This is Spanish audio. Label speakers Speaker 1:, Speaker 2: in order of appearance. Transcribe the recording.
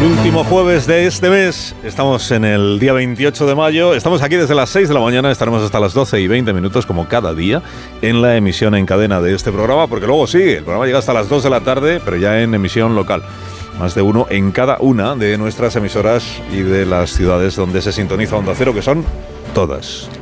Speaker 1: Último jueves de este mes, estamos en el día 28 de mayo, estamos aquí desde las 6 de la mañana, estaremos hasta las 12 y 20 minutos como cada día en la emisión en cadena de este programa, porque luego sigue, el programa llega hasta las 2 de la tarde, pero ya en emisión local, más de uno en cada una de nuestras emisoras y de las ciudades donde se sintoniza Onda Cero, que son todas.